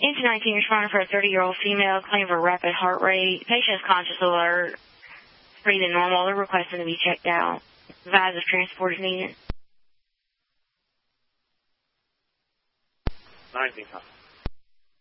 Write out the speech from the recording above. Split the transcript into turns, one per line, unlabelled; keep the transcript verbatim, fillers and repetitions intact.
Engine nineteen responding for a thirty-year-old female, claim for rapid heart rate. Patient is conscious alert, breathing normal. They're requesting to be checked out. Advise if transport is needed.
nineteen.